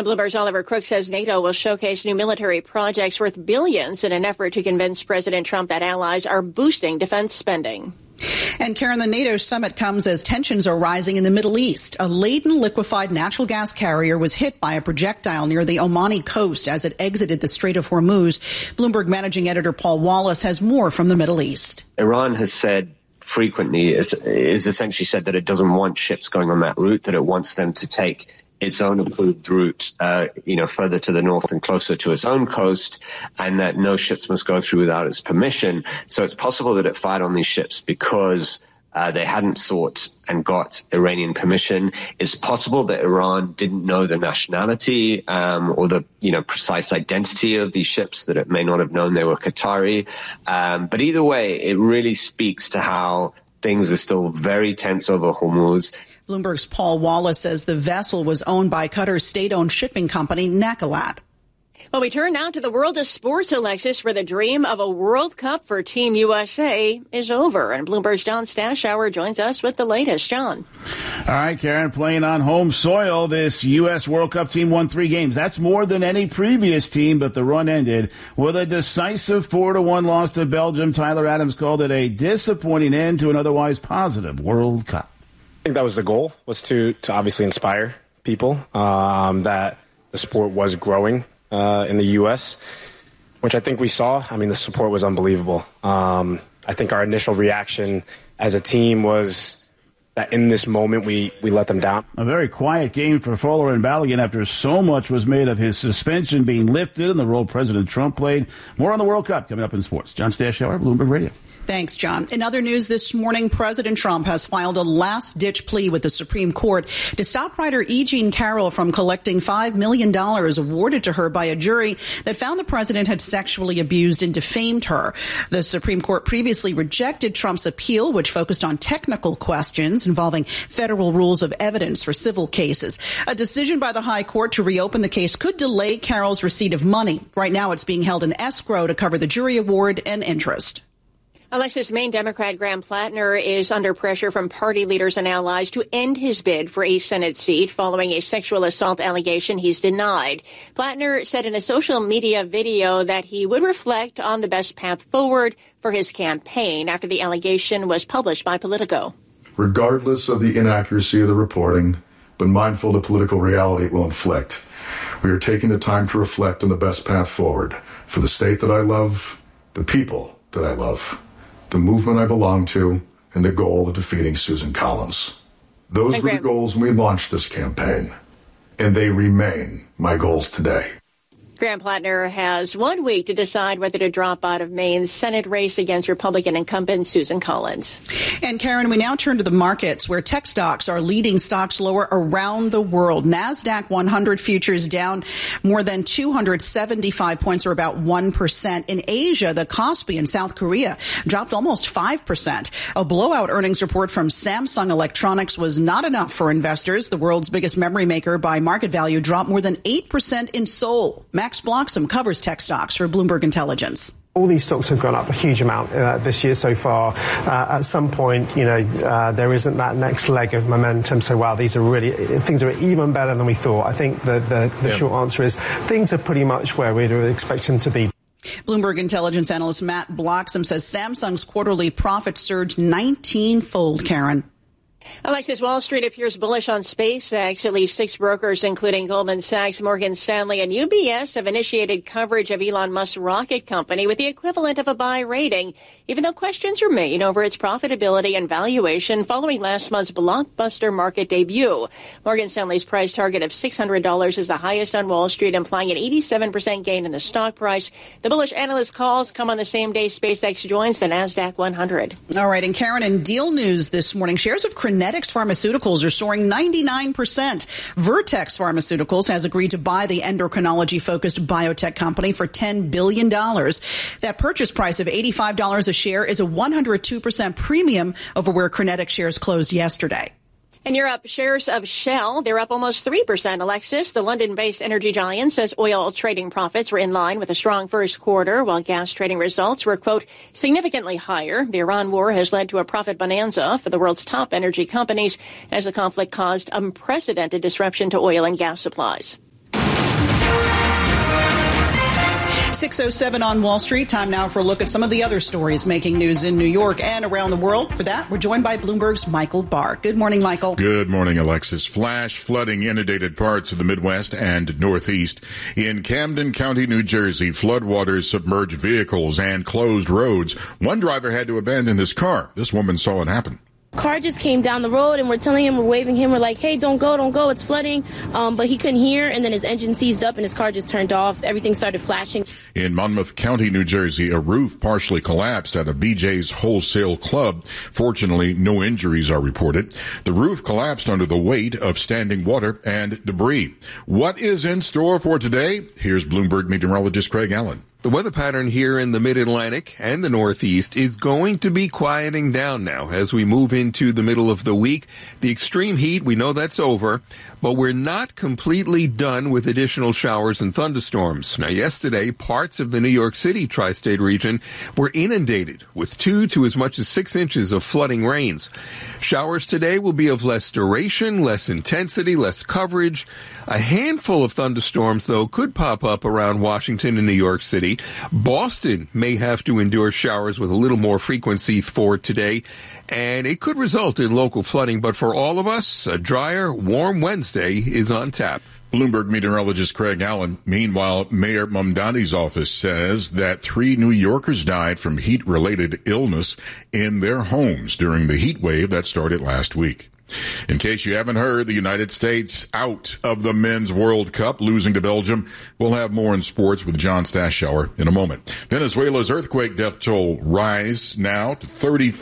And Bloomberg's Oliver Crook says NATO will showcase new military projects worth billions in an effort to convince President Trump that allies are boosting defense spending. And Karen, the NATO summit comes as tensions are rising in the Middle East. A laden liquefied natural gas carrier was hit by a projectile near the Omani coast as it exited the Strait of Hormuz. Bloomberg managing editor Paul Wallace has more from the Middle East. Iran has said frequently, is essentially said that it doesn't want ships going on that route, that it wants them to take its own approved route, further to the north and closer to its own coast, and that no ships must go through without its permission. So it's possible that it fired on these ships because they hadn't sought and got Iranian permission. It's possible that Iran didn't know the nationality or the precise identity of these ships, that it may not have known they were Qatari. But either way, it really speaks to how things are still very tense over Hormuz. Bloomberg's Paul Wallace says the vessel was owned by Qatar's state-owned shipping company, Nakilat. Well, we turn now to the world of sports, Alexis, where the dream of a World Cup for Team USA is over. And Bloomberg's John Stashower joins us with the latest. John. All right, Karen, playing on home soil, this U.S. World Cup team won 3 games. That's more than any previous team, but the run ended with a decisive 4-1 loss to Belgium. Tyler Adams called it a disappointing end to an otherwise positive World Cup. I think that was the goal, was to obviously inspire people that the sport was growing in the U.S., which I think we saw. I mean, the support was unbelievable. I think our initial reaction as a team was that in this moment we let them down. A very quiet game for Folarin Balogun after so much was made of his suspension being lifted and the role President Trump played. More on the World Cup coming up in sports. John Stashower, Bloomberg Radio. Thanks, John. In other news this morning, President Trump has filed a last-ditch plea with the Supreme Court to stop writer E. Jean Carroll from collecting $5 million awarded to her by a jury that found the president had sexually abused and defamed her. The Supreme Court previously rejected Trump's appeal, which focused on technical questions involving federal rules of evidence for civil cases. A decision by the High Court to reopen the case could delay Carroll's receipt of money. Right now, it's being held in escrow to cover the jury award and interest. Alexis, Maine Democrat Graham Plattner is under pressure from party leaders and allies to end his bid for a Senate seat following a sexual assault allegation he's denied. Plattner said in a social media video that he would reflect on the best path forward for his campaign after the allegation was published by Politico. Regardless of the inaccuracy of the reporting, but mindful of the political reality it will inflict, we are taking the time to reflect on the best path forward for the state that I love, the people that I love, the movement I belong to, and the goal of defeating Susan Collins. Those were the goals when we launched this campaign, and they remain my goals today. Graham Plattner has 1 week to decide whether to drop out of Maine's Senate race against Republican incumbent Susan Collins. And Karen, we now turn to the markets where tech stocks are leading stocks lower around the world. NASDAQ 100 futures down more than 275 points, or about 1%. In Asia, the Kospi in South Korea dropped almost 5%. A blowout earnings report from Samsung Electronics was not enough for investors. The world's biggest memory maker by market value dropped more than 8% in Seoul. Max Bloxham covers tech stocks for Bloomberg Intelligence. All these stocks have gone up a huge amount this year so far. At some point, there isn't that next leg of momentum. So, wow, things are even better than we thought. I think the short answer is things are pretty much where we'd expect them to be. Bloomberg Intelligence analyst Matt Bloxham says Samsung's quarterly profit surged 19-fold, Karen. Alexis, Wall Street appears bullish on SpaceX. At least 6 brokers, including Goldman Sachs, Morgan Stanley, and UBS, have initiated coverage of Elon Musk's rocket company with the equivalent of a buy rating, even though questions remain over its profitability and valuation following last month's blockbuster market debut. Morgan Stanley's price target of $600 is the highest on Wall Street, implying an 87% gain in the stock price. The bullish analyst calls come on the same day SpaceX joins the NASDAQ 100. All right, and Karen, in deal news this morning, shares of Crinetics Pharmaceuticals are soaring 99%. Vertex Pharmaceuticals has agreed to buy the endocrinology-focused biotech company for $10 billion. That purchase price of $85 a share is a 102% premium over where Crinetics shares closed yesterday. In Europe, shares of Shell, they're up almost 3%, Alexis. The London-based energy giant says oil trading profits were in line with a strong first quarter, while gas trading results were, quote, significantly higher. The Iran war has led to a profit bonanza for the world's top energy companies as the conflict caused unprecedented disruption to oil and gas supplies. 6:07 on Wall Street. Time now for a look at some of the other stories making news in New York and around the world. For that, we're joined by Bloomberg's Michael Barr. Good morning, Michael. Good morning, Alexis. Flash flooding inundated parts of the Midwest and Northeast. In Camden County, New Jersey, floodwaters submerged vehicles and closed roads. One driver had to abandon his car. This woman saw it happen. Car just came down the road and we're telling him, we're waving him, we're like, hey, don't go, it's flooding. But he couldn't hear, and then his engine seized up and his car just turned off. Everything started flashing. In Monmouth County, New Jersey, a roof partially collapsed at a BJ's Wholesale Club. Fortunately, no injuries are reported. The roof collapsed under the weight of standing water and debris. What is in store for today? Here's Bloomberg meteorologist Craig Allen. The weather pattern here in the Mid-Atlantic and the Northeast is going to be quieting down now as we move into the middle of the week. The extreme heat, we know that's over, but we're not completely done with additional showers and thunderstorms. Now, yesterday, parts of the New York City tri-state region were inundated with 2 to as much as 6 inches of flooding rains. Showers today will be of less duration, less intensity, less coverage. A handful of thunderstorms, though, could pop up around Washington and New York City. Boston may have to endure showers with a little more frequency for today, and it could result in local flooding. But for all of us, a drier, warm Wednesday is on tap. Bloomberg meteorologist Craig Allen. Meanwhile, Mayor Mamdani's office says that 3 New Yorkers died from heat-related illness in their homes during the heat wave that started last week. In case you haven't heard, the United States out of the Men's World Cup, losing to Belgium. We'll have more in sports with John Stashower in a moment. Venezuela's earthquake death toll rise now to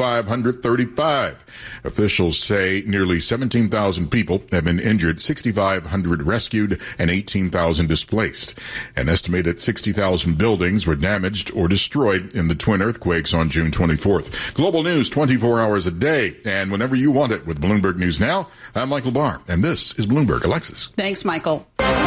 3,535. Officials say nearly 17,000 people have been injured, 6,500 rescued, and 18,000 displaced. An estimated 60,000 buildings were damaged or destroyed in the twin earthquakes on June 24th. Global news 24 hours a day, and whenever you want it with Bloomberg News Now. I'm Michael Barr, and this is Bloomberg. Alexis. Thanks, Michael.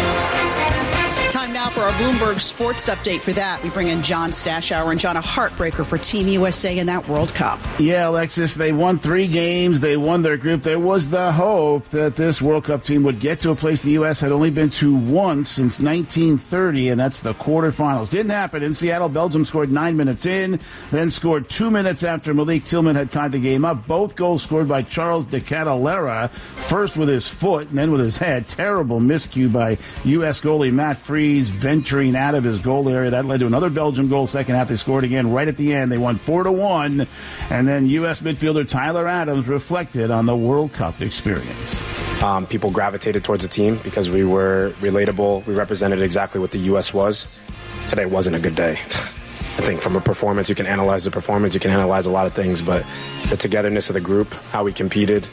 Time now for our Bloomberg Sports Update. For that, we bring in John Stashower. And John, a heartbreaker for Team USA in that World Cup. Yeah, Alexis, they won 3 games. They won their group. There was the hope that this World Cup team would get to a place the U.S. had only been to once since 1930, and that's the quarterfinals. Didn't happen. In Seattle, Belgium scored 9 minutes in, then scored 2 minutes after Malik Tillman had tied the game up. Both goals scored by Charles de Catalera, first with his foot and then with his head. Terrible miscue by U.S. goalie Matt Freese, venturing out of his goal area. That led to another Belgium goal. Second half, they scored again right at the end. They won 4-1. And then U.S. midfielder Tyler Adams reflected on the World Cup experience. People gravitated towards the team because we were relatable. We represented exactly what the U.S. was. Today wasn't a good day. I think from a performance, you can analyze the performance. You can analyze a lot of things, but the togetherness of the group, how we competed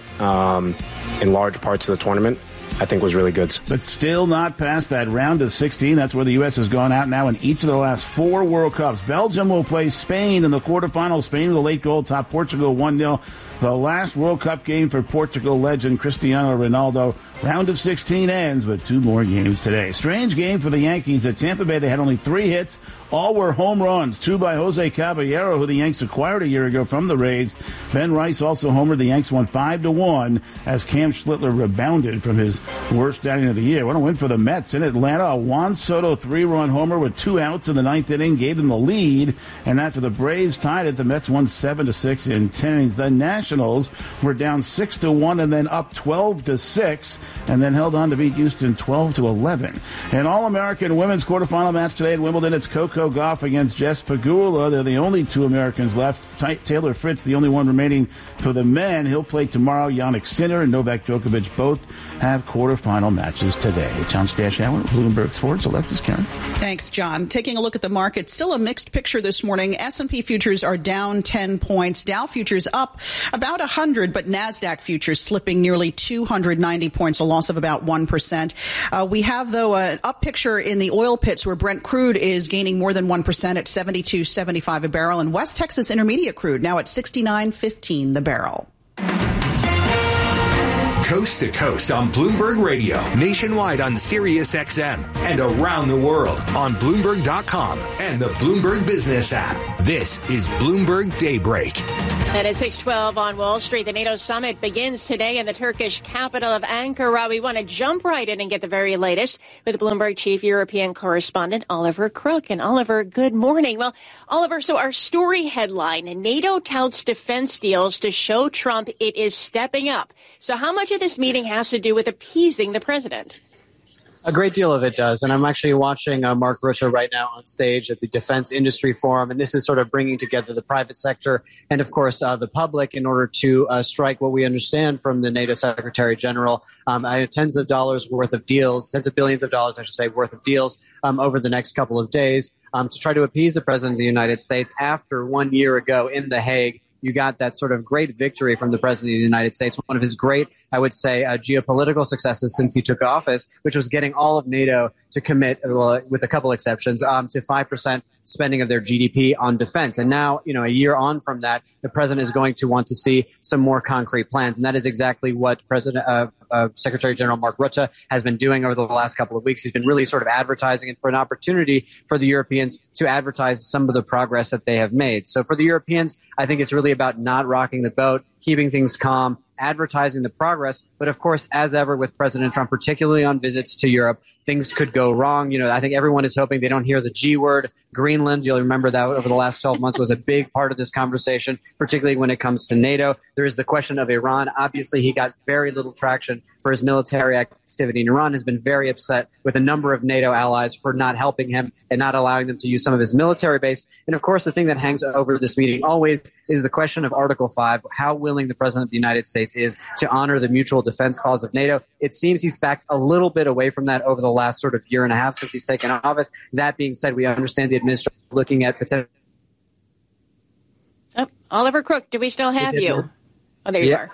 in large parts of the tournament, I think was really good. But still not past that round of 16. That's where the U.S. has gone out now in each of the last 4 World Cups. Belgium will play Spain in the quarterfinals. Spain with a late goal, top Portugal 1-0. The last World Cup game for Portugal legend Cristiano Ronaldo. Round of 16 ends with 2 more games today. Strange game for the Yankees at Tampa Bay. They had only 3 hits. All were home runs, 2 by Jose Caballero, who the Yanks acquired a year ago from the Rays. Ben Rice also homered. The Yanks won 5-1 as Cam Schlittler rebounded from his worst outing of the year. What a win for the Mets. In Atlanta, a Juan Soto 3-run homer with 2 outs in the 9th inning gave them the lead. And after the Braves tied it, the Mets won 7-6 in 10 innings. The Nationals were down 6-1 and then up 12-6 and then held on to beat Houston 12-11. An All-American women's quarterfinal match today at Wimbledon. It's Coco Gauff against Jess Pegula. They're the only 2 Americans left. Taylor Fritz, the only one remaining for the men. He'll play tomorrow. Jannik Sinner and Novak Djokovic both have quarterfinal matches today. John Stashower, Bloomberg Sports. Alexis Karen. Thanks, John. Taking a look at the market, still a mixed picture this morning. S&P futures are down 10 points. Dow futures up about 100, but NASDAQ futures slipping nearly 290 points, a loss of about 1%. We have, though, an up picture in the oil pits where Brent crude is gaining more than 1% at $72.75 a barrel, and West Texas Intermediate crude now at $69.15 the barrel. Coast to coast on Bloomberg Radio, nationwide on Sirius XM, and around the world on Bloomberg.com and the Bloomberg Business app. This is Bloomberg Daybreak. And at 6:12 on Wall Street, the NATO summit begins today in the Turkish capital of Ankara. We want to jump right in and get the very latest with Bloomberg Chief European Correspondent Oliver Crook. And Oliver, good morning. Well, Oliver, so our story headline, NATO touts defense deals to show Trump it is stepping up. So how much of this meeting has to do with appeasing the president? A great deal of it does. And I'm actually watching Mark Rutte right now on stage at the Defense Industry Forum. And this is sort of bringing together the private sector and, of course, the public in order to strike what we understand from the NATO Secretary General. Tens of dollars worth of deals, tens of billions of dollars, I should say, worth of deals over the next couple of days to try to appease the President of the United States after 1 year ago in The Hague. You got that sort of great victory from the President of the United States, one of his great, I would say, geopolitical successes since he took office, which was getting all of NATO to commit, well, with a couple exceptions, to 5% spending of their GDP on defense. And now, a year on from that, the President is going to want to see some more concrete plans. And that is exactly what Secretary General Mark Rutte has been doing over the last couple of weeks. He's been really sort of advertising it for an opportunity for the Europeans to advertise some of the progress that they have made. So for the Europeans, I think it's really about not rocking the boat, keeping things calm, advertising the progress. But of course, as ever with President Trump, particularly on visits to Europe, things could go wrong. I think everyone is hoping they don't hear the G word, Greenland. You'll remember that over the last 12 months was a big part of this conversation, particularly when it comes to NATO. There is the question of Iran. Obviously, he got very little traction for his military activity. And Iran has been very upset with a number of NATO allies for not helping him and not allowing them to use some of his military base. And of course, the thing that hangs over this meeting always is the question of Article 5, how willing the President of the United States is to honor the mutual defense clause of NATO. It seems he's backed a little bit away from that over the last sort of year and a half since he's taken office. That being said, we understand the administration is looking at potential. Oh, Oliver Crook, do we still have you? Oh, there you are.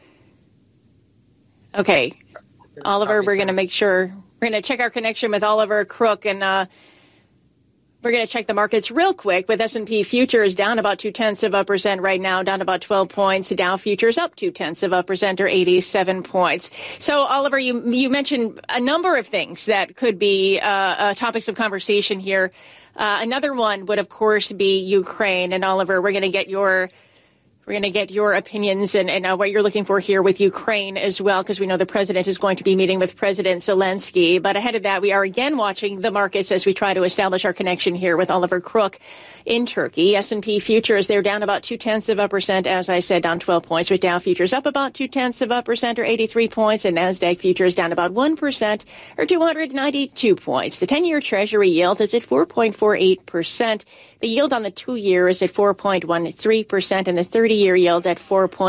Okay. Oliver, we're going to make sure we're going to check our connection with Oliver Crook, and we're going to check the markets real quick with S&P futures down about 0.2% right now, down about 12 points. Dow futures up 0.2% or 87 points. So, Oliver, you mentioned a number of things that could be topics of conversation here. Another one would, of course, be Ukraine. And Oliver, we're going to get your opinions and what you're looking for here with Ukraine as well, because we know the president is going to be meeting with President Zelensky. But ahead of that, we are again watching the markets as we try to establish our connection here with Oliver Crook in Turkey. S&P futures, they're down about 0.2%, as I said, down 12 points, with Dow futures up about 0.2% or 83 points, and NASDAQ futures down about 1% or 292 points. The 10-year Treasury yield is at 4.48%. The yield on the 2-year is at 4.13%, and the 30-year yield at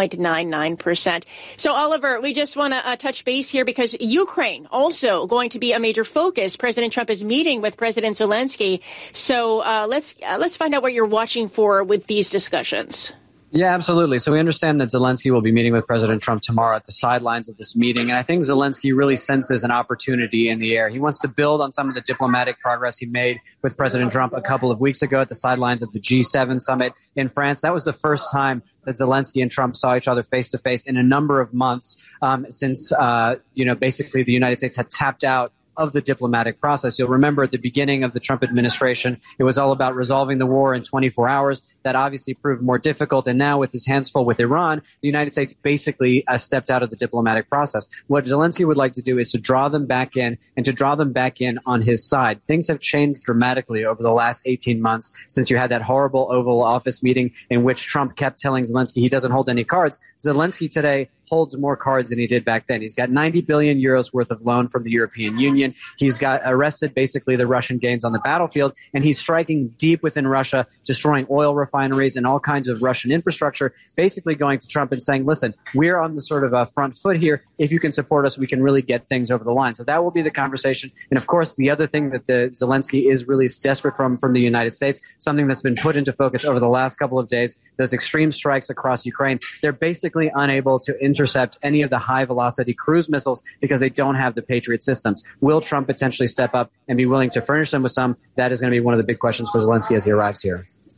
4.99%. So, Oliver, we just want to touch base here because Ukraine also going to be a major focus. President Trump is meeting with President Zelensky. So let's find out what you're watching for with these discussions. Yeah, absolutely. So we understand that Zelensky will be meeting with President Trump tomorrow at the sidelines of this meeting. And I think Zelensky really senses an opportunity in the air. He wants to build on some of the diplomatic progress he made with President Trump a couple of weeks ago at the sidelines of the G7 summit in France. That was the first time that Zelensky and Trump saw each other face to face in a number of months since, basically the United States had tapped out of the diplomatic process. You'll remember at the beginning of the Trump administration, it was all about resolving the war in 24 hours. That obviously proved more difficult. And now with his hands full with Iran, the United States basically stepped out of the diplomatic process. What Zelensky would like to do is to draw them back in and to draw them back in on his side. Things have changed dramatically over the last 18 months since you had that horrible Oval Office meeting in which Trump kept telling Zelensky he doesn't hold any cards. Zelensky today holds more cards than he did back then. He's got 90 billion euros worth of loan from the European Union. He's got arrested basically the Russian gains on the battlefield, and he's striking deep within Russia, destroying oil refineries and all kinds of Russian infrastructure, basically going to Trump and saying, listen, we're on the sort of front foot here. If you can support us, we can really get things over the line. So that will be the conversation. And of course, the other thing that Zelensky is really desperate from the United States, something that's been put into focus over the last couple of days, those extreme strikes across Ukraine, they're basically unable to intercept any of the high-velocity cruise missiles because they don't have the Patriot systems. Will Trump potentially step up and be willing to furnish them with some? That is going to be one of the big questions for Zelensky as he arrives here.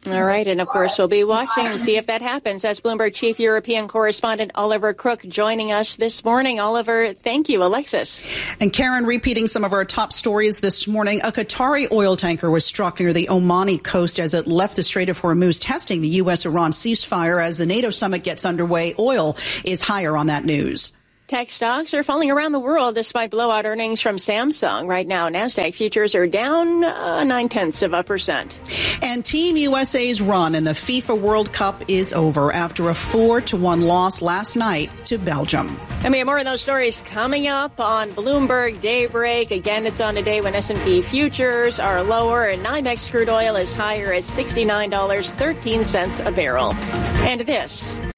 All right. And, of course, we'll be watching to see if that happens. That's Bloomberg Chief European Correspondent Oliver Crook joining us this morning. Oliver, thank you. Alexis. And Karen, repeating some of our top stories this morning, a Qatari oil tanker was struck near the Omani coast as it left the Strait of Hormuz, testing the U.S.-Iran ceasefire. As the NATO summit gets underway, oil is higher on that news. Tech stocks are falling around the world despite blowout earnings from Samsung. Right now, NASDAQ futures are down 0.9%. And Team USA's run in the FIFA World Cup is over after a 4-1 loss last night to Belgium. And we have more of those stories coming up on Bloomberg Daybreak. Again, it's on a day when S&P futures are lower and NYMEX crude oil is higher at $69.13 a barrel. And this